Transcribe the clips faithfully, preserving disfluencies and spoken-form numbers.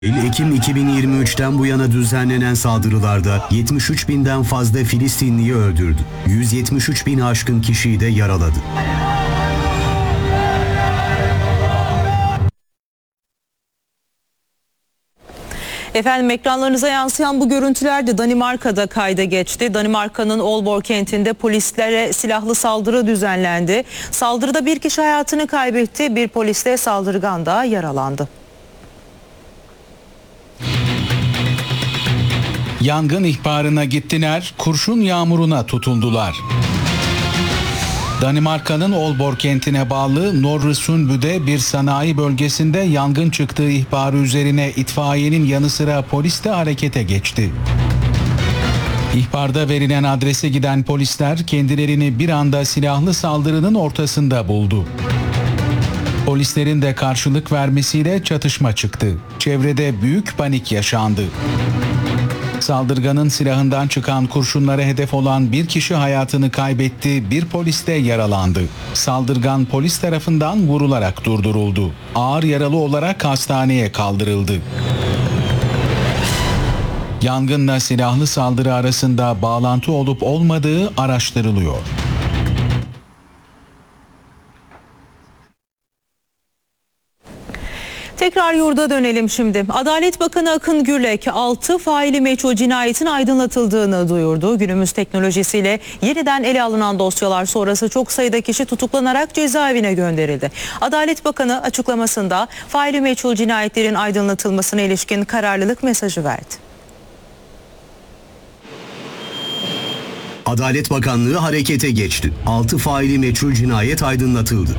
Ekim iki bin yirmi üç'ten bu yana düzenlenen saldırılarda yetmiş üç binden fazla Filistinliyi öldürdü. yüz yetmiş üç bin aşkın kişiyi de yaraladı. Efendim, ekranlarınıza yansıyan bu görüntüler de Danimarka'da kayda geçti. Danimarka'nın Aalborg kentinde polislere silahlı saldırı düzenlendi. Saldırıda bir kişi hayatını kaybetti, bir polis de saldırgan da yaralandı. Yangın ihbarına gittiler, kurşun yağmuruna tutundular. Danimarka'nın Aalborg kentine bağlı Norresundby'de bir sanayi bölgesinde yangın çıktığı ihbarı üzerine itfaiyenin yanı sıra polis de harekete geçti. İhbarda verilen adrese giden polisler kendilerini bir anda silahlı saldırının ortasında buldu. Polislerin de karşılık vermesiyle çatışma çıktı. Çevrede büyük panik yaşandı. Saldırganın silahından çıkan kurşunlara hedef olan bir kişi hayatını kaybetti, bir polis de yaralandı. Saldırgan polis tarafından vurularak durduruldu. Ağır yaralı olarak hastaneye kaldırıldı. Yangınla silahlı saldırı arasında bağlantı olup olmadığı araştırılıyor. Tekrar yurda dönelim şimdi. Adalet Bakanı Akın Gürlek altı faili meçhul cinayetin aydınlatıldığını duyurdu. Günümüz teknolojisiyle yeniden ele alınan dosyalar sonrası çok sayıda kişi tutuklanarak cezaevine gönderildi. Adalet Bakanı açıklamasında faili meçhul cinayetlerin aydınlatılmasına ilişkin kararlılık mesajı verdi. Adalet Bakanlığı harekete geçti. altı faili meçhul cinayet aydınlatıldı.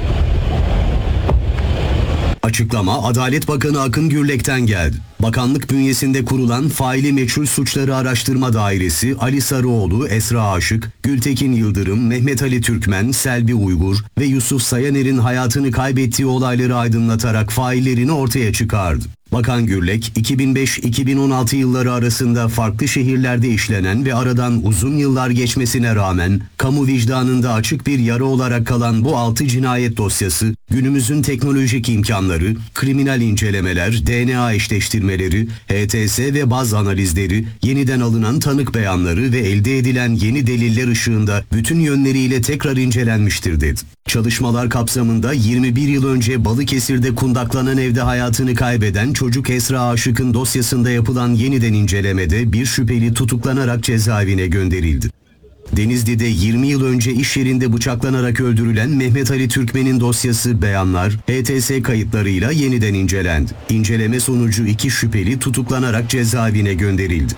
Açıklama Adalet Bakanı Akın Gürlek'ten geldi. Bakanlık bünyesinde kurulan Faili Meçhul Suçları Araştırma Dairesi, Ali Sarıoğlu, Esra Aşık, Gültekin Yıldırım, Mehmet Ali Türkmen, Selvi Uygur ve Yusuf Sayaner'in hayatını kaybettiği olayları aydınlatarak faillerini ortaya çıkardı. Bakan Gürlek, iki bin beş iki bin on altı yılları arasında farklı şehirlerde işlenen ve aradan uzun yıllar geçmesine rağmen kamu vicdanında açık bir yara olarak kalan bu altı cinayet dosyası, günümüzün teknolojik imkanları, kriminal incelemeler, D N A eşleştirmeleri, H T S ve baz analizleri, yeniden alınan tanık beyanları ve elde edilen yeni deliller ışığında bütün yönleriyle tekrar incelenmiştir dedi. Çalışmalar kapsamında yirmi bir yıl önce Balıkesir'de kundaklanan evde hayatını kaybeden çocuk Esra Aşık'ın dosyasında yapılan yeniden incelemede bir şüpheli tutuklanarak cezaevine gönderildi. Denizli'de yirmi yıl önce iş yerinde bıçaklanarak öldürülen Mehmet Ali Türkmen'in dosyası, beyanlar, H T S kayıtlarıyla yeniden incelendi. İnceleme sonucu iki şüpheli tutuklanarak cezaevine gönderildi.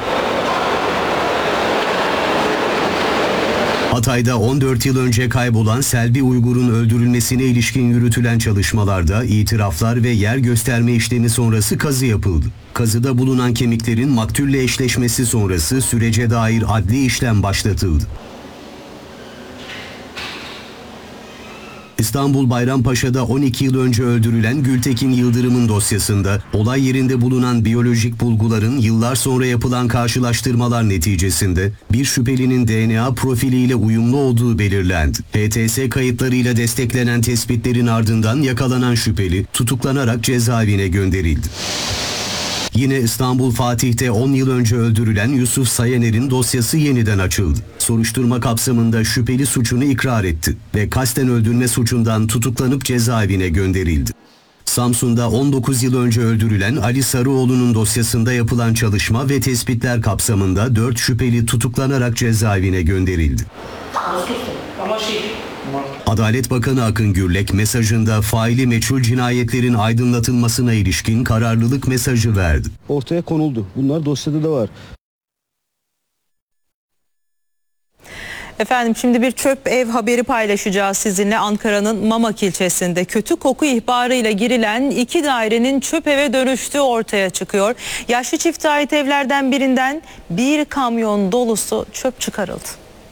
Hatay'da on dört yıl önce kaybolan Selvi Uygur'un öldürülmesine ilişkin yürütülen çalışmalarda itiraflar ve yer gösterme işlemi sonrası kazı yapıldı. Kazıda bulunan kemiklerin maktulle eşleşmesi sonrası sürece dair adli işlem başlatıldı. İstanbul Bayrampaşa'da on iki yıl önce öldürülen Gültekin Yıldırım'ın dosyasında olay yerinde bulunan biyolojik bulguların yıllar sonra yapılan karşılaştırmalar neticesinde bir şüphelinin D N A profiliyle uyumlu olduğu belirlendi. H T S kayıtlarıyla desteklenen tespitlerin ardından yakalanan şüpheli tutuklanarak cezaevine gönderildi. Yine İstanbul Fatih'te on yıl önce öldürülen Yusuf Sayaner'in dosyası yeniden açıldı. Soruşturma kapsamında şüpheli suçunu ikrar etti ve kasten öldürme suçundan tutuklanıp cezaevine gönderildi. Samsun'da on dokuz yıl önce öldürülen Ali Sarıoğlu'nun dosyasında yapılan çalışma ve tespitler kapsamında dört şüpheli tutuklanarak cezaevine gönderildi. Adalet Bakanı Akın Gürlek mesajında faili meçhul cinayetlerin aydınlatılmasına ilişkin kararlılık mesajı verdi. Ortaya konuldu. Bunlar dosyada da var. Efendim, şimdi bir çöp ev haberi paylaşacağız sizinle. Ankara'nın Mamak ilçesinde kötü koku ihbarıyla girilen iki dairenin çöp eve dönüştüğü ortaya çıkıyor. Yaşlı çifte ait evlerden birinden bir kamyon dolusu çöp çıkarıldı.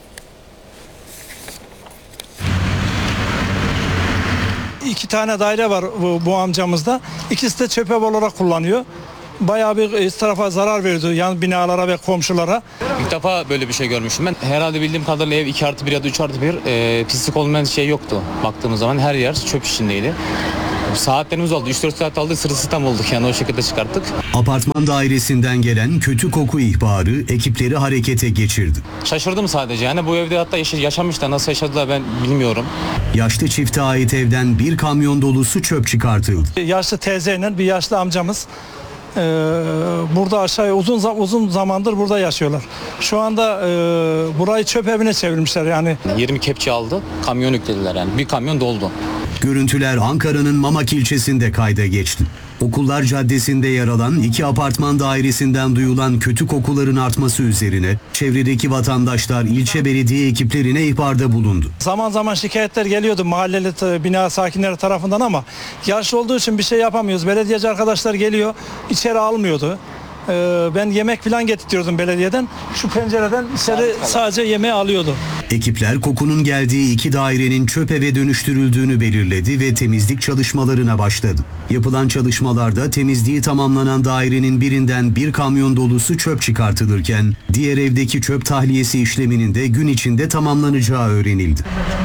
İki tane daire var bu, bu amcamızda. İkisi de çöp ev olarak kullanıyor. Bayağı bir tarafa zarar verdi yan binalara ve komşulara. İlk defa böyle bir şey görmüşüm ben. Herhalde bildiğim kadarıyla ev iki artı bir ya da üç artı bir, e, pislik olmayan şey yoktu. Baktığımız zaman her yer çöp içindeydi. Saatlerimiz oldu. üç dört saat aldı. Sırılsıklam olduk yani o şekilde çıkarttık. Apartman dairesinden gelen kötü koku ihbarı ekipleri harekete geçirdi. Şaşırdım sadece. Yani bu evde hatta yaşa- yaşamışlar. Nasıl yaşadılar ben bilmiyorum. Yaşlı çifte ait evden bir kamyon dolusu çöp çıkartıldı. Yaşlı teyzeyle bir yaşlı amcamız e, burada aşağıya uzun za- uzun zamandır burada yaşıyorlar. Şu anda e, burayı çöp evine çevirmişler yani. yirmi kepçe aldı. Kamyon yüklediler yani. Bir kamyon doldu. Görüntüler Ankara'nın Mamak ilçesinde kayda geçti. Okullar Caddesi'nde yer alan iki apartman dairesinden duyulan kötü kokuların artması üzerine çevredeki vatandaşlar ilçe belediye ekiplerine ihbarda bulundu. Zaman zaman şikayetler geliyordu mahalleli t- bina sakinleri tarafından ama yaşlı olduğu için bir şey yapamıyoruz. Belediyeci arkadaşlar geliyor, içeri almıyordu. Ee, ben yemek falan getirtiyordum belediyeden. Şu pencereden içeri sadece yemeği alıyordu. Ekipler kokunun geldiği iki dairenin çöp eve dönüştürüldüğünü belirledi ve temizlik çalışmalarına başladı. Yapılan çalışmalarda temizliği tamamlanan dairenin birinden bir kamyon dolusu çöp çıkartılırken diğer evdeki çöp tahliyesi işleminin de gün içinde tamamlanacağı öğrenildi.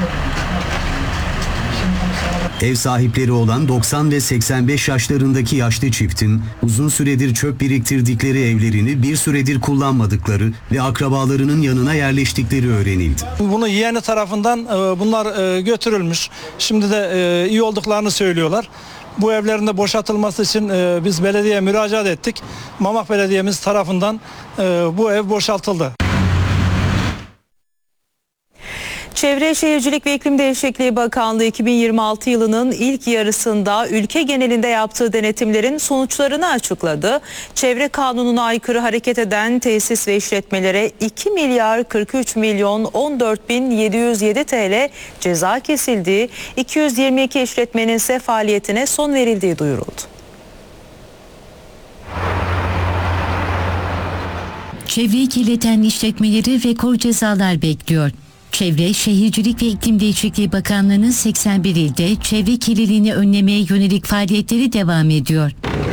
Ev sahipleri olan doksan ve seksen beş yaşlarındaki yaşlı çiftin uzun süredir çöp biriktirdikleri evlerini bir süredir kullanmadıkları ve akrabalarının yanına yerleştikleri öğrenildi. Bunu yeğeni tarafından e, bunlar e, götürülmüş. Şimdi de e, iyi olduklarını söylüyorlar. Bu evlerin de boşaltılması için e, biz belediyeye müracaat ettik. Mamak Belediye'miz tarafından e, bu ev boşaltıldı. Çevre Şehircilik ve İklim Değişikliği Bakanlığı iki bin yirmi altı yılının ilk yarısında ülke genelinde yaptığı denetimlerin sonuçlarını açıkladı. Çevre kanununa aykırı hareket eden tesis ve işletmelere iki milyar kırk üç milyon on dört bin yedi yüz yedi T L ceza kesildiği, iki yüz yirmi iki işletmenin ise faaliyetine son verildiği duyuruldu. Çevreyi kirleten işletmeleri rekor cezalar bekliyor. Çevre, Şehircilik ve İklim Değişikliği Bakanlığı'nın seksen bir ilde çevre kirliliğini önlemeye yönelik faaliyetleri devam ediyor.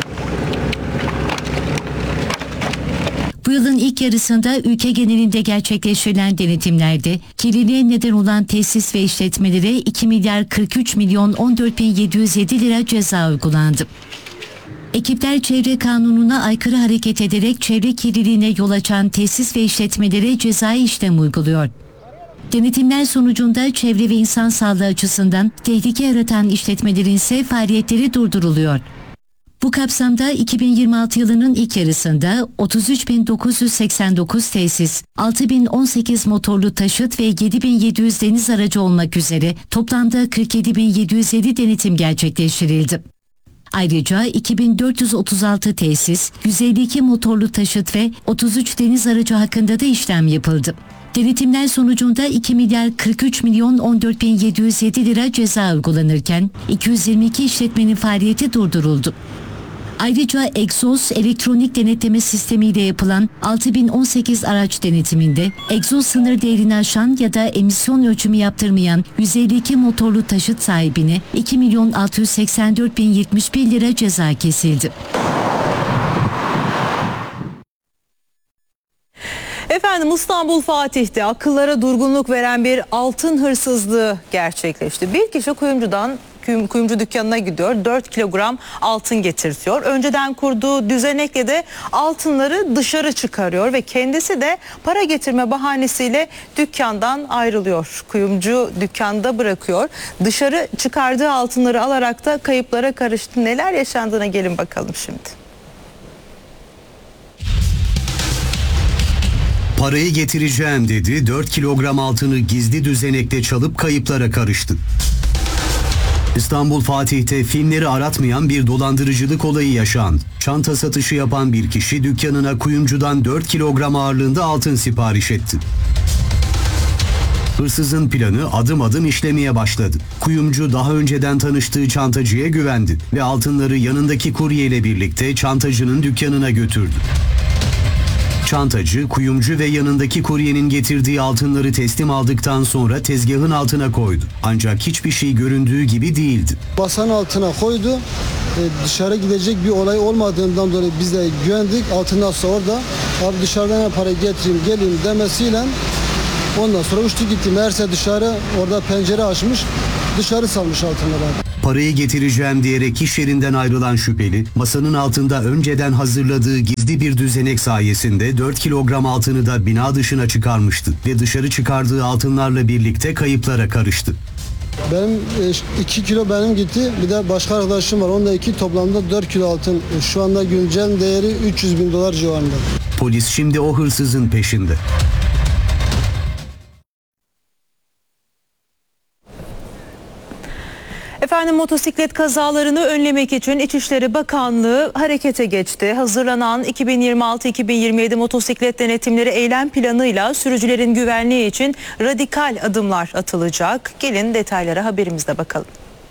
Bu yılın ilk yarısında ülke genelinde gerçekleştirilen denetimlerde kirliliğe neden olan tesis ve işletmelere iki milyar kırk üç milyon on dört bin yedi yüz yedi lira ceza uygulandı. Ekipler çevre kanununa aykırı hareket ederek çevre kirliliğine yol açan tesis ve işletmelere cezai işlem uyguluyor. Denetimler sonucunda çevre ve insan sağlığı açısından tehlike yaratan işletmelerin ise faaliyetleri durduruluyor. Bu kapsamda iki bin yirmi altı yılının ilk yarısında otuz üç bin dokuz yüz seksen dokuz tesis, altı bin on sekiz motorlu taşıt ve yedi bin yedi yüz deniz aracı olmak üzere toplamda kırk yedi bin yedi yüz yedi denetim gerçekleştirildi. Ayrıca iki bin dört yüz otuz altı tesis, yüz elli iki motorlu taşıt ve otuz üç deniz aracı hakkında da işlem yapıldı. Denetimler sonucunda iki milyar kırk üç milyon on dört bin yedi yüz yedi lira ceza uygulanırken iki yüz yirmi iki işletmenin faaliyeti durduruldu. Ayrıca egzoz elektronik denetleme sistemiyle yapılan altı bin on sekiz araç denetiminde egzoz sınır değerini aşan ya da emisyon ölçümü yaptırmayan yüz elli iki motorlu taşıt sahibine iki milyon altı yüz seksen dört bin yetmiş bir lira ceza kesildi. Efendim İstanbul Fatih'te akıllara durgunluk veren bir altın hırsızlığı gerçekleşti. Bir kişi kuyumcudan kuyumcu dükkanına gidiyor, dört kilogram altın getirtiyor. Önceden kurduğu düzenekle de altınları dışarı çıkarıyor ve kendisi de para getirme bahanesiyle dükkandan ayrılıyor. Kuyumcu dükkanda bırakıyor. Dışarı çıkardığı altınları alarak da kayıplara karıştı. Neler yaşandığına gelin bakalım şimdi. Parayı getireceğim dedi, dört kilogram altını gizli düzenekte çalıp kayıplara karıştı. İstanbul Fatih'te filmleri aratmayan bir dolandırıcılık olayı yaşandı. Çanta satışı yapan bir kişi dükkanına kuyumcudan dört kilogram ağırlığında altın sipariş etti. Hırsızın planı adım adım işlemeye başladı. Kuyumcu daha önceden tanıştığı çantacıya güvendi ve altınları yanındaki kurye ile birlikte çantacının dükkanına götürdü. Çantacı, kuyumcu ve yanındaki kuryenin getirdiği altınları teslim aldıktan sonra tezgahın altına koydu. Ancak hiçbir şey göründüğü gibi değildi. Masanın altına koydu. E, dışarı gidecek bir olay olmadığından dolayı biz de güvendik. Altın nasıl orada. Abi dışarıdan ne para getireyim geleyim demesiyle ondan sonra uçtu gitti. Meğerse dışarı orada pencere açmış. Dışarı salmış altınları. Parayı getireceğim diyerek iş yerinden ayrılan şüpheli, masanın altında önceden hazırladığı gizli bir düzenek sayesinde dört kilogram altını da bina dışına çıkarmıştı ve dışarı çıkardığı altınlarla birlikte kayıplara karıştı. Benim iki kilo benim gitti. Bir de başka arkadaşım var. Onda iki, toplamda dört kilo altın. Şu anda güncel değeri üç yüz bin dolar civarında. Polis şimdi o hırsızın peşinde. Efendim, motosiklet kazalarını önlemek için İçişleri Bakanlığı harekete geçti. Hazırlanan iki bin yirmi altı iki bin yirmi yedi motosiklet denetimleri eylem planıyla sürücülerin güvenliği için radikal adımlar atılacak. Gelin detaylara haberimizde bakalım.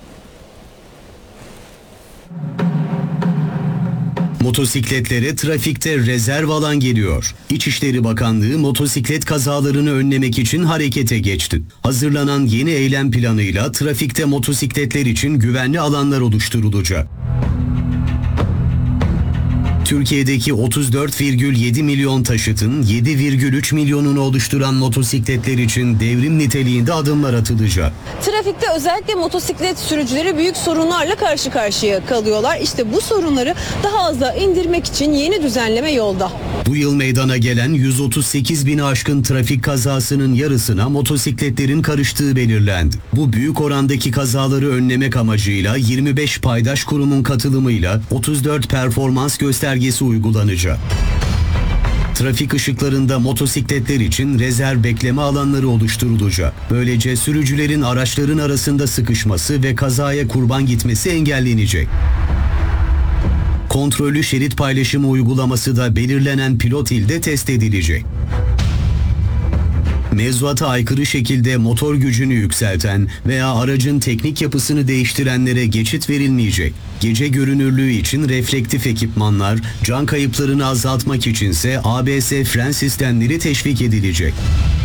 Motosikletlere trafikte rezerv alan geliyor. İçişleri Bakanlığı motosiklet kazalarını önlemek için harekete geçti. Hazırlanan yeni eylem planıyla trafikte motosikletler için güvenli alanlar oluşturulacak. Türkiye'deki otuz dört virgül yedi milyon taşıtın yedi virgül üç milyonunu oluşturan motosikletler için devrim niteliğinde adımlar atılacak. Trafikte özellikle motosiklet sürücüleri büyük sorunlarla karşı karşıya kalıyorlar. İşte bu sorunları daha aza indirmek için yeni düzenleme yolda. Bu yıl meydana gelen yüz otuz sekiz bini aşkın trafik kazasının yarısına motosikletlerin karıştığı belirlendi. Bu büyük orandaki kazaları önlemek amacıyla yirmi beş paydaş kurumun katılımıyla otuz dört performans göstergesi uygulanacak. Trafik ışıklarında motosikletler için rezerv bekleme alanları oluşturulacak. Böylece sürücülerin araçların arasında sıkışması ve kazaya kurban gitmesi engellenecek. Kontrollü şerit paylaşımı uygulaması da belirlenen pilot ilde test edilecek. Mevzuata aykırı şekilde motor gücünü yükselten veya aracın teknik yapısını değiştirenlere geçit verilmeyecek. Gece görünürlüğü için reflektif ekipmanlar, can kayıplarını azaltmak içinse A B S fren sistemleri teşvik edilecek.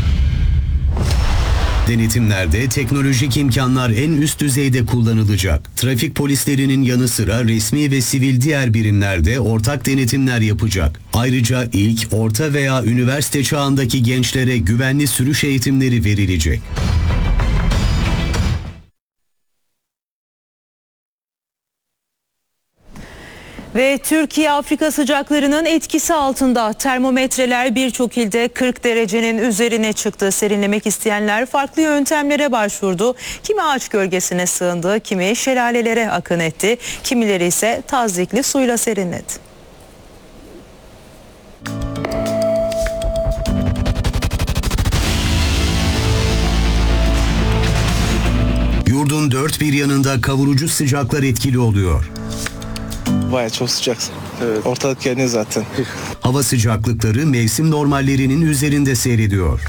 Denetimlerde teknolojik imkanlar en üst düzeyde kullanılacak. Trafik polislerinin yanı sıra resmi ve sivil diğer birimlerde ortak denetimler yapacak. Ayrıca ilk, orta veya üniversite çağındaki gençlere güvenli sürüş eğitimleri verilecek. Ve Türkiye-Afrika sıcaklarının etkisi altında termometreler birçok ilde kırk derecenin üzerine çıktı. Serinlemek isteyenler farklı yöntemlere başvurdu. Kimi ağaç gölgesine sığındı, kimi şelalelere akın etti, kimileri ise tazyikli suyla serinledi. Yurdun dört bir yanında kavurucu sıcaklar etkili oluyor. Bayağı çok sıcak. Evet. Ortalık yanıyor zaten. Hava sıcaklıkları mevsim normallerinin üzerinde seyrediyor.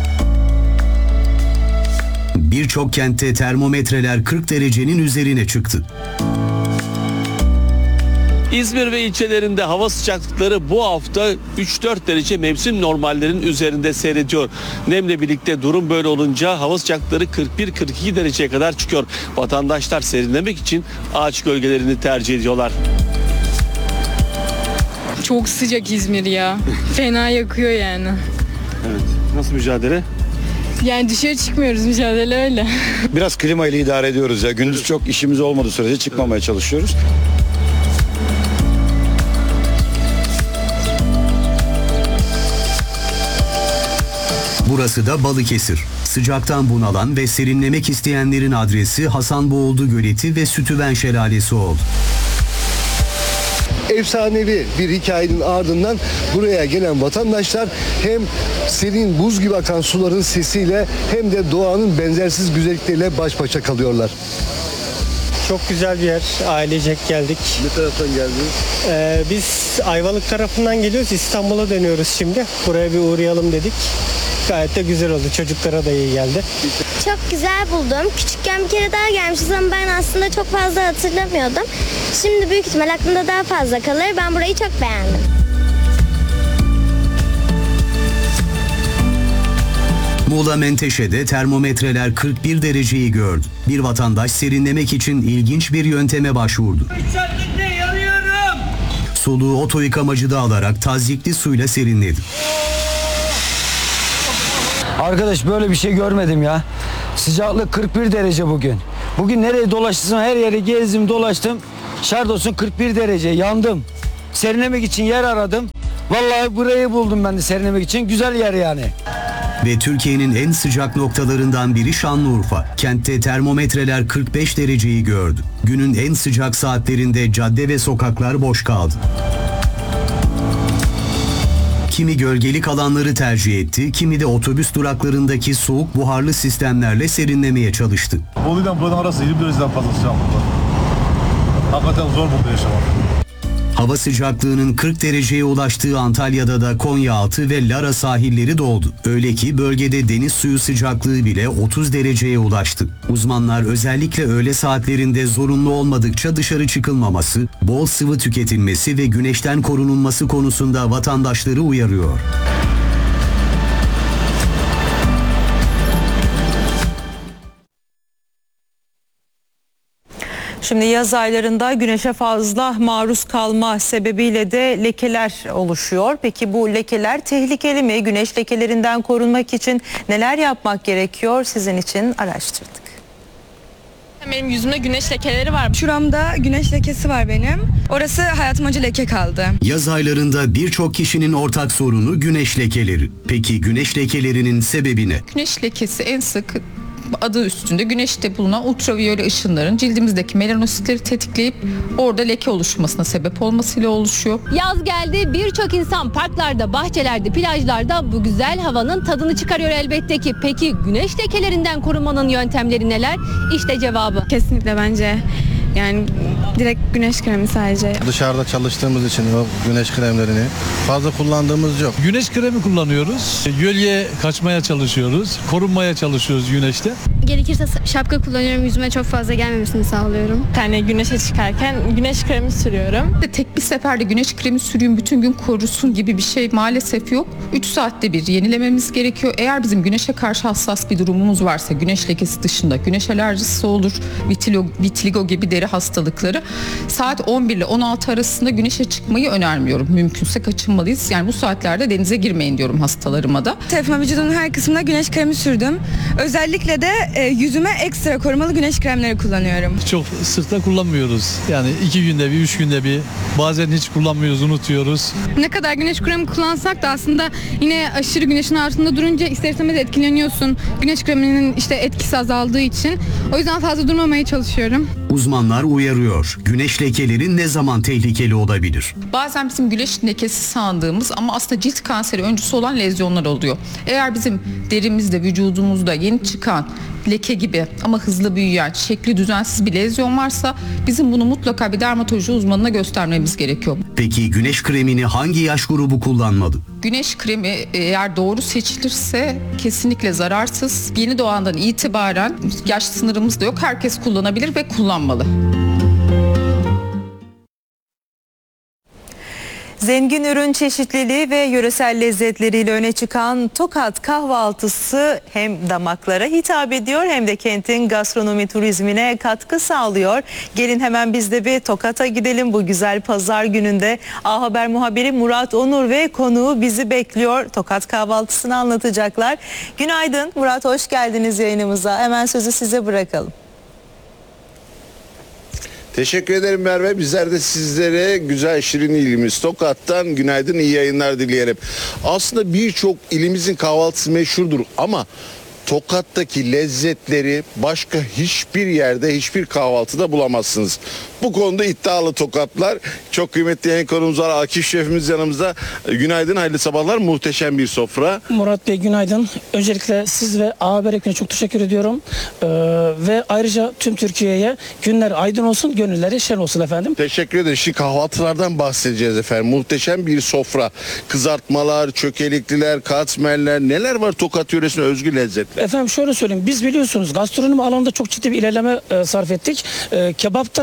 Birçok kentte termometreler kırk derecenin üzerine çıktı. İzmir ve ilçelerinde hava sıcaklıkları bu hafta üç dört derece mevsim normallerin üzerinde seyrediyor. Nemle birlikte durum böyle olunca hava sıcaklıkları kırk bir kırk iki dereceye kadar çıkıyor. Vatandaşlar serinlemek için ağaç gölgelerini tercih ediyorlar. Çok sıcak İzmir ya. Fena yakıyor yani. Evet. Nasıl mücadele? Yani dışarı çıkmıyoruz, mücadele öyle. Biraz klima ile idare ediyoruz ya. Gündüz çok işimiz olmadığı sürece çıkmamaya çalışıyoruz. Burası da Balıkesir. Sıcaktan bunalan ve serinlemek isteyenlerin adresi Hasanboğuldu Göleti ve Sütüven Şelalesi oldu. Efsanevi bir hikayenin ardından buraya gelen vatandaşlar hem serin buz gibi akan suların sesiyle hem de doğanın benzersiz güzellikleriyle baş başa kalıyorlar. Çok güzel bir yer. Ailecek geldik. Ne taraftan geldiniz? Ee, biz Ayvalık tarafından geliyoruz. İstanbul'a dönüyoruz şimdi. Buraya bir uğrayalım dedik. Gayet de güzel oldu. Çocuklara da iyi geldi. Çok güzel buldum. Küçükken bir kere daha gelmişiz ama ben aslında çok fazla hatırlamıyordum. Şimdi büyük ihtimal aklımda daha fazla kalır. Ben burayı çok beğendim. Muğla Menteşe'de termometreler kırk bir dereceyi gördü. Bir vatandaş serinlemek için ilginç bir yönteme başvurdu. Soluğu oto yıkamacıda alarak tazyikli suyla serinledi. Arkadaş böyle bir şey görmedim ya. Sıcaklık kırk bir derece bugün. Bugün nereye dolaştıysam her yeri gezdim dolaştım. Şart olsun kırk bir derece yandım. Serinlemek için yer aradım. Vallahi burayı buldum ben de serinlemek için. Güzel yer yani. Ve Türkiye'nin en sıcak noktalarından biri Şanlıurfa. Kentte termometreler kırk beş dereceyi gördü. Günün en sıcak saatlerinde cadde ve sokaklar boş kaldı. Kimi gölgelik alanları tercih etti, kimi de otobüs duraklarındaki soğuk buharlı sistemlerle serinlemeye çalıştı. Bolu'dan buradan arası yirmi dereceden fazla sıcaklık var. Hakikaten zor burada yaşamak. Hava sıcaklığının kırk dereceye ulaştığı Antalya'da da Konyaaltı ve Lara sahilleri doldu. Öyle ki bölgede deniz suyu sıcaklığı bile otuz dereceye ulaştı. Uzmanlar özellikle öğle saatlerinde zorunlu olmadıkça dışarı çıkılmaması, bol sıvı tüketilmesi ve güneşten korunulması konusunda vatandaşları uyarıyor. Şimdi yaz aylarında güneşe fazla maruz kalma sebebiyle de lekeler oluşuyor. Peki bu lekeler tehlikeli mi? Güneş lekelerinden korunmak için neler yapmak gerekiyor? Sizin için araştırdık. Benim yüzümde güneş lekeleri var. Şuramda güneş lekesi var benim. Orası hayatım boyunca leke kaldı. Yaz aylarında birçok kişinin ortak sorunu güneş lekeleri. Peki güneş lekelerinin sebebi ne? Güneş lekesi en sık adı üstünde güneşte bulunan ultraviyole ışınların cildimizdeki melanositleri tetikleyip orada leke oluşmasına sebep olmasıyla oluşuyor. Yaz geldi, birçok insan parklarda, bahçelerde, plajlarda bu güzel havanın tadını çıkarıyor elbette ki. Peki güneş lekelerinden korunmanın yöntemleri neler? İşte cevabı. Kesinlikle bence yani direkt güneş kremi sadece. Dışarıda çalıştığımız için o güneş kremlerini fazla kullandığımız yok. Güneş kremi kullanıyoruz. Gölgeye kaçmaya çalışıyoruz. Korunmaya çalışıyoruz güneşte. Gerekirse şapka kullanıyorum, yüzüme çok fazla gelmemesini sağlıyorum. Bir tane güneşe çıkarken güneş kremi sürüyorum. Tek bir seferde güneş kremi süreyim bütün gün korusun gibi bir şey maalesef yok. üç saatte bir yenilememiz gerekiyor. Eğer bizim güneşe karşı hassas bir durumumuz varsa, güneş lekesi dışında güneş alerjisi olur, vitiligo, vitiligo gibi deri hastalıkları, saat on bir ile on altı arasında güneşe çıkmayı önermiyorum. Mümkünse kaçınmalıyız. Yani bu saatlerde denize girmeyin diyorum hastalarıma da. Telefon vücudumun her kısmına güneş kremi sürdüm. Özellikle de e, yüzüme ekstra korumalı güneş kremleri kullanıyorum. Çok sık da kullanmıyoruz. Yani iki günde bir, üç günde bir. Bazen hiç kullanmıyoruz, unutuyoruz. Ne kadar güneş kremi kullansak da aslında yine aşırı güneşin altında durunca ister istemez etkileniyorsun. Güneş kreminin işte etkisi azaldığı için. O yüzden fazla durmamaya çalışıyorum. Uzmanlar uyarıyor. Güneş lekeleri ne zaman tehlikeli olabilir? Bazen bizim güneş lekesi sandığımız ama aslında cilt kanseri öncüsü olan lezyonlar oluyor. Eğer bizim derimizde, vücudumuzda yeni çıkan leke gibi ama hızlı büyüyen, şekli düzensiz bir lezyon varsa bizim bunu mutlaka bir dermatoloji uzmanına göstermemiz gerekiyor. Peki güneş kremini hangi yaş grubu kullanmalı? Güneş kremi eğer doğru seçilirse kesinlikle zararsız. Yeni doğandan itibaren yaş sınırımız da yok. Herkes kullanabilir ve kullanmalı. Zengin ürün çeşitliliği ve yöresel lezzetleriyle öne çıkan Tokat kahvaltısı hem damaklara hitap ediyor hem de kentin gastronomi turizmine katkı sağlıyor. Gelin hemen biz de bir Tokat'a gidelim bu güzel pazar gününde. A Haber muhabiri Murat Onur ve konuğu bizi bekliyor. Tokat kahvaltısını anlatacaklar. Günaydın Murat, hoş geldiniz yayınımıza. Hemen sözü size bırakalım. Teşekkür ederim Merve. Bizler de sizlere güzel şirin ilimiz Tokat'tan günaydın, iyi yayınlar dileyelim. Aslında birçok ilimizin kahvaltısı meşhurdur ama Tokat'taki lezzetleri başka hiçbir yerde, hiçbir kahvaltıda bulamazsınız. Bu konuda iddialı Tokatlar. Çok kıymetli yayın konuğumuz var. Akif Şefimiz yanımızda. Günaydın, hayırlı sabahlar. Muhteşem bir sofra. Murat Bey günaydın. Öncelikle siz ve A Haber ekibine çok teşekkür ediyorum. Ee, ve ayrıca tüm Türkiye'ye günler aydın olsun, gönülleri şen olsun efendim. Teşekkür ederim. Şimdi kahvaltılardan bahsedeceğiz efendim. Muhteşem bir sofra. Kızartmalar, çökelikliler, katmerler, neler var Tokat yöresine özgü lezzet? Efendim şöyle söyleyeyim. Biz biliyorsunuz gastronomi alanında çok ciddi bir ilerleme e, sarf ettik. E, kebapta iddialı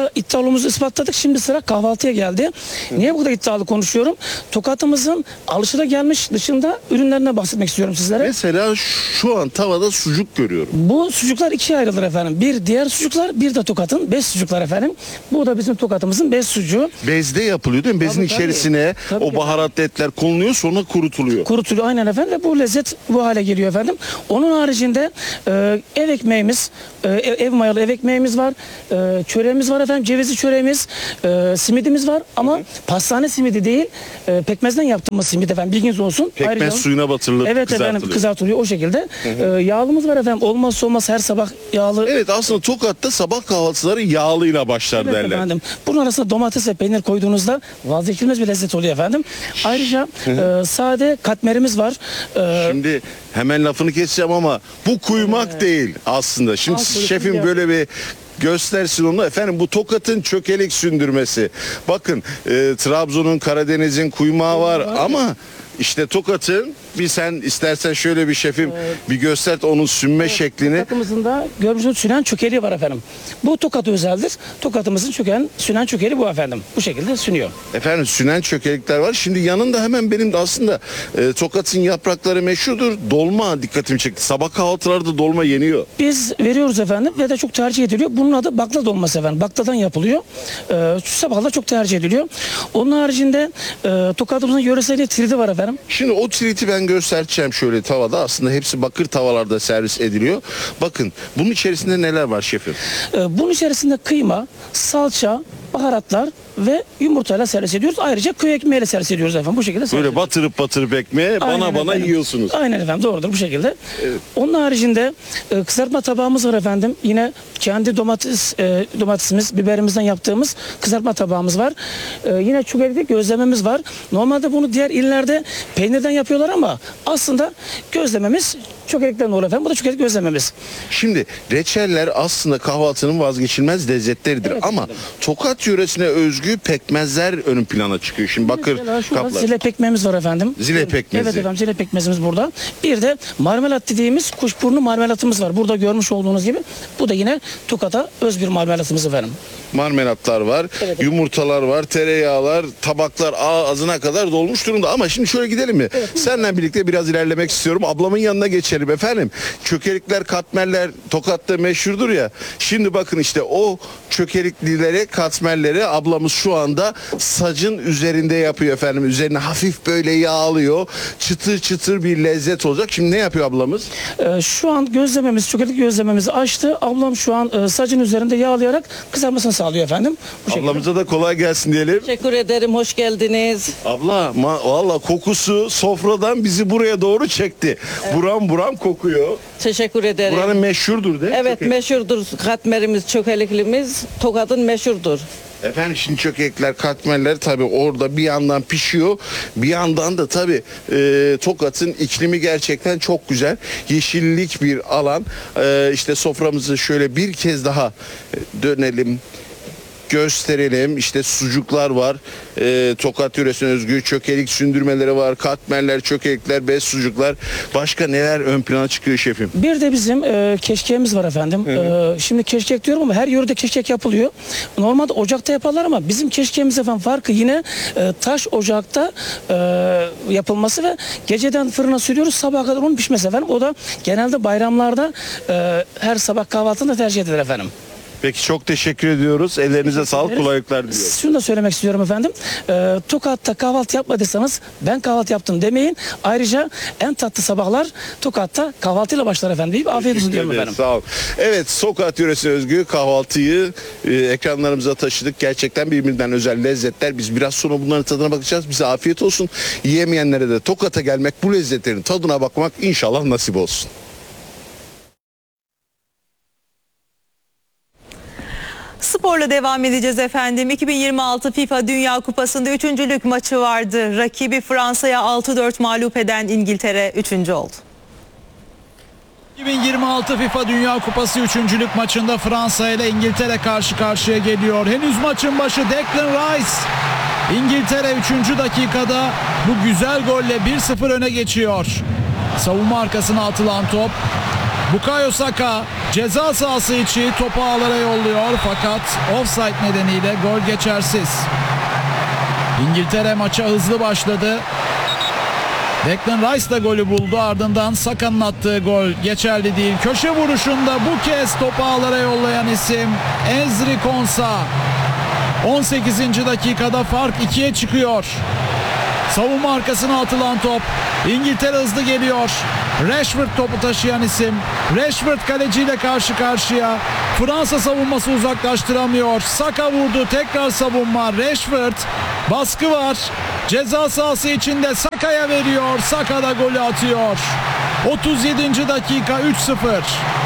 doğruluğumuzu ispatladık. Şimdi sıra kahvaltıya geldi. Niye bu kadar iddialı konuşuyorum? Tokat'ımızın alışılagelmiş dışında ürünlerine bahsetmek istiyorum sizlere. Mesela şu an tavada sucuk görüyorum. Bu sucuklar ikiye ayrılır efendim. Bir diğer sucuklar, bir de Tokat'ın bez sucuklar efendim. Bu da bizim Tokat'ımızın bez sucuğu. Bezde yapılıyor değil mi? Bezin Tabii, içerisine tabii. o baharatlı etler konuluyor, sonra kurutuluyor. Kurutuluyor aynen efendim ve bu lezzet bu hale geliyor efendim. Onun haricinde e, ev ekmeğimiz, e, ev mayalı ev ekmeğimiz var. E, çöreğimiz var efendim, cevizli çöreğimiz, e, simidimiz var ama hı hı. pastane simidi değil, e, pekmezden yaptığımız simit efendim, bilginiz olsun. Pekmez Ayrıca, suyuna batırılıp evet kızartılıyor. efendim kızartılıyor o şekilde. Hı hı. E, yağlımız var efendim, olmazsa olmaz her sabah yağlı. Evet, aslında Tokat'ta sabah kahvaltıları yağlıyla başlar Evet derler. efendim. Bunun arasında domates ve peynir koyduğunuzda vazgeçilmez bir lezzet oluyor efendim. Ayrıca e, sade katmerimiz var. E, Şimdi hemen lafını keseceğim ama bu kuymak evet. değil aslında. Şimdi Aslında şefim ya. böyle bir göstersin onu. Efendim bu Tokat'ın çökelik sündürmesi. Bakın e, Trabzon'un, Karadeniz'in kuymağı var, var ama işte Tokat'ın bir sen istersen şöyle bir şefim evet. bir göster onun sünme evet. şeklini. Tokat'ımızın da görmüşsünüz sünen çökeliği var efendim. Bu Tokat özeldir. Tokat'ımızın çöken sünen çökeli bu efendim. Bu şekilde sünüyor. Efendim sünen çökelikler var. Şimdi yanında hemen benim de aslında e, Tokat'ın yaprakları meşhurdur. Dolma dikkatimi çekti. Sabah kahvaltılarda dolma yeniyor. Biz veriyoruz efendim ve de çok tercih ediliyor. Bunun adı bakla dolması efendim. Bakladan yapılıyor. Ee, sabahlar çok tercih ediliyor. Onun haricinde e, Tokat'ımızın yöresel tridi var efendim. Şimdi o triti ben göstereceğim şöyle tavada. Aslında hepsi bakır tavalarda servis ediliyor. Bakın bunun içerisinde neler var şefim? Ee, bunun içerisinde kıyma, salça, baharatlar ve yumurtayla servis ediyoruz. Ayrıca köy ekmeğiyle servis ediyoruz efendim. Bu şekilde servis Böyle ediyoruz. batırıp batırıp ekmeğe bana Aynen bana efendim. yiyorsunuz. Aynen efendim, doğrudur bu şekilde. Evet. Onun haricinde e, kızartma tabağımız var efendim. Yine kendi domates e, domatesimiz, biberimizden yaptığımız kızartma tabağımız var. E, yine çökelikli gözlememiz var. Normalde bunu diğer illerde peynirden yapıyorlar ama aslında gözlememiz çökelikten olur efendim. Bu da çökelik gözlememiz. Şimdi reçeller aslında kahvaltının vazgeçilmez lezzetleridir Evet, ama efendim. Tokat yöresine özgü pekmezler ön plana çıkıyor. Şimdi bakır Mesela şurada kaplar. zile pekmeğimiz var efendim. Zile pekmezi. Evet efendim, zile pekmezimiz burada. Bir de marmelat dediğimiz kuşburnu marmelatımız var. Burada görmüş olduğunuz gibi. Bu da yine Tokat'a öz bir marmelatımız efendim. Marmelatlar var, Evet. yumurtalar var, tereyağlar, tabaklar ağzına kadar dolmuş durumda. Ama şimdi şöyle gidelim mi? Evet. Seninle birlikte biraz ilerlemek istiyorum. Ablamın yanına geçelim efendim. Çökelikler, katmerler Tokat'ta meşhurdur ya. Şimdi bakın işte o çökeliklilere, katmerleri ablamız şu anda sacın üzerinde yapıyor efendim. Üzerine hafif böyle yağlıyor. Çıtır çıtır bir lezzet olacak. Şimdi ne yapıyor ablamız? Ee, şu an gözlememiz, çökelik gözlememizi açtı. Ablam şu an e, sacın üzerinde yağlayarak kızarmasını sağlıyor efendim. Bu şekilde. Ablamıza da kolay gelsin diyelim. Teşekkür ederim, hoş geldiniz. Abla ma- valla kokusu sofradan bizi buraya doğru çekti. Evet. Buram buram kokuyor. Teşekkür ederim. Buranın meşhurdur değil mi? Evet, Çökek? meşhurdur katmerimiz, çökeliklimiz. Tokat'ın meşhurdur. Efendim şimdi çökekler, katmerler tabii orada bir yandan pişiyor. Bir yandan da tabii e, Tokat'ın iklimi gerçekten çok güzel. Yeşillik bir alan. E, işte soframızı şöyle bir kez daha e, dönelim. Gösterelim. İşte sucuklar var. E, Tokat yöresine özgü çökelik sündürmeleri var. Katmerler, çökelikler, bez sucuklar. Başka neler ön plana çıkıyor şefim? Bir de bizim e, keşkeğimiz var efendim. E, şimdi keşkek diyorum ama her yörede keşkek yapılıyor. Normalde ocakta yaparlar ama bizim keşkeğimiz efendim farkı yine e, taş ocakta e, yapılması ve geceden fırına sürüyoruz, sabaha kadar onun pişmesi efendim. O da genelde bayramlarda e, her sabah kahvaltında tercih edilir efendim. Peki çok teşekkür ediyoruz. Ellerinize sağlık, kolaylıklar diliyorum. Şunu da söylemek istiyorum efendim. Ee, Tokat'ta kahvaltı yapmadıysanız ben kahvaltı yaptım demeyin. Ayrıca en tatlı sabahlar Tokat'ta kahvaltıyla başlar efendim deyip afiyet olsun diyorum efendim. Sağ ol. Evet, Tokat yöresine özgü kahvaltıyı e, ekranlarımıza taşıdık. Gerçekten birbirinden özel lezzetler. Biz biraz sonra bunların tadına bakacağız. Bize afiyet olsun. Yiyemeyenlere de Tokat'a gelmek, bu lezzetlerin tadına bakmak inşallah nasip olsun. Sporla devam edeceğiz efendim. iki bin yirmi altı FIFA Dünya Kupası'nda üçüncülük maçı vardı. Rakibi Fransa'ya altı dört mağlup eden İngiltere üçüncü oldu. iki bin yirmi altı FIFA Dünya Kupası üçüncülük maçında Fransa ile İngiltere karşı karşıya geliyor. Henüz maçın başı Declan Rice. İngiltere üçüncü dakikada bu güzel golle bir sıfır öne geçiyor. Savunma arkasına atılan top Bukayo Saka ceza sahası içi topu ağlara yolluyor fakat offside nedeniyle gol geçersiz. İngiltere maça hızlı başladı. Declan Rice da golü buldu, ardından Saka'nın attığı gol geçerli değil. Köşe vuruşunda bu kez topu ağlara yollayan isim Ezri Konsa. on sekizinci dakikada fark ikiye çıkıyor. Savunma arkasına atılan top. İngiltere hızlı geliyor. Rashford topu taşıyan isim. Rashford kaleciyle karşı karşıya. Fransa savunması uzaklaştıramıyor. Saka vurdu, tekrar savunma. Rashford, baskı var. Ceza sahası içinde Saka'ya veriyor. Saka da golü atıyor. otuz yedinci dakika, üç sıfır.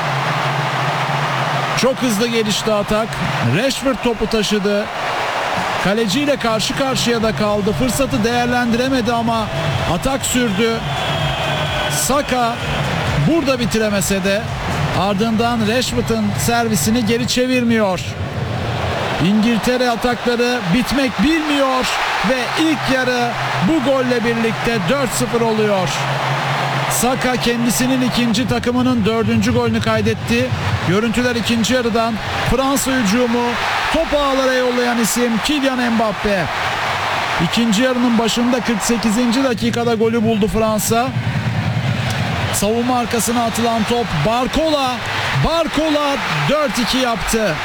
Çok hızlı gelişti atak. Rashford topu taşıdı. Kaleciyle karşı karşıya da kaldı. Fırsatı değerlendiremedi ama atak sürdü. Saka burada bitiremese de ardından Rashford'un servisini geri çevirmiyor. İngiltere atakları bitmek bilmiyor ve ilk yarı bu golle birlikte dört sıfır oluyor. Saka kendisinin ikinci, takımının dördüncü golünü kaydetti. Görüntüler ikinci yarıdan. Fransa hücumu, topu ağlara yollayan isim Kylian Mbappe. İkinci yarının başında kırk sekizinci dakikada golü buldu Fransa. Savunma arkasına atılan top Barcola. Barcola dört iki yaptı.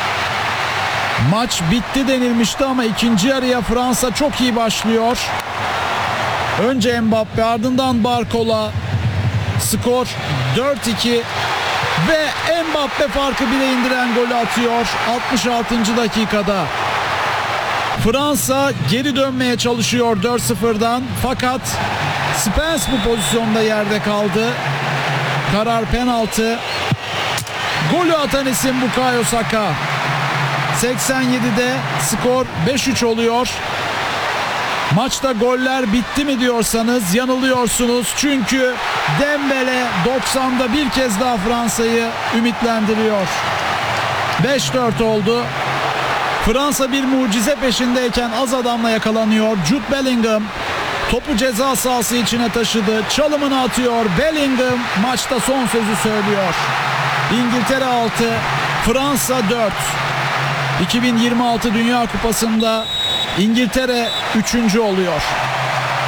Maç bitti denilmişti ama ikinci yarıya Fransa çok iyi başlıyor. Önce Mbappe, ardından Barcola. Skor dört iki ve Mbappe farkı bile indiren golü atıyor altmış altıncı dakikada. Fransa geri dönmeye çalışıyor dört sıfırdan fakat Spence bu pozisyonda yerde kaldı. Karar penaltı. Golü atan isim Bukayo Saka. seksen yedide skor beş üç oluyor. Maçta goller bitti mi diyorsanız yanılıyorsunuz. Çünkü Dembele doksanda bir kez daha Fransa'yı ümitlendiriyor. beş dört oldu. Fransa bir mucize peşindeyken az adamla yakalanıyor. Jude Bellingham topu ceza sahası içine taşıdı. Çalımını atıyor. Bellingham maçta son sözü söylüyor. İngiltere altı, Fransa dört. iki bin yirmi altı Dünya Kupası'nda İngiltere üçüncü oluyor.